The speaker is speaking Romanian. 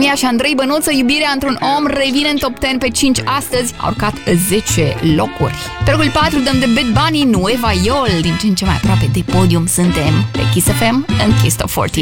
România și Andrei Bănuță, Iubirea într-un om, revine în top 10 pe 5 astăzi. A urcat 10 locuri. Pe locul 4 dăm de Bad Bunny, Nueva Yol. Din ce în ce mai aproape de podium suntem pe Kiss FM în Kiss Top 40.